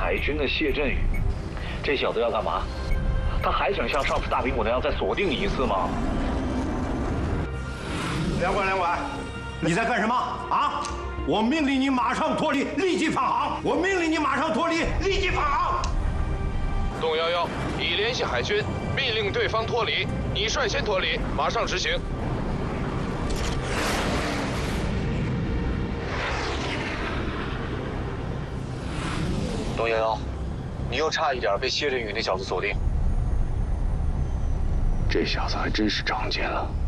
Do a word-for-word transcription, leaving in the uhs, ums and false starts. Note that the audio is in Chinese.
海军的谢振宇，这小子要干嘛？他还想像上次大兵我那样再锁定你一次吗？ 两管两管，你在干什么啊？我命令你马上脱离，立即返航！我命令你马上脱离，立即返航！ 董幺幺，已联系海军，命令对方脱离，你率先脱离，马上执行。 董幺幺，你又差一点被谢振宇那小子锁定。 这小子还真是长见了。